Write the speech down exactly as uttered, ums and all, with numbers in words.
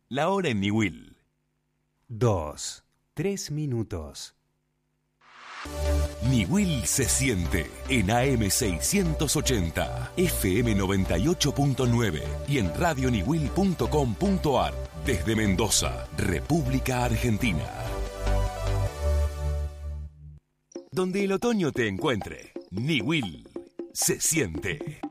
La hora en Niwil. Dos, tres minutos. Niwil se siente en A M seiscientos ochenta, F M noventa y ocho punto nueve y en radio niwil punto com punto ar desde Mendoza, República Argentina. Donde el otoño te encuentre, Niwil se siente.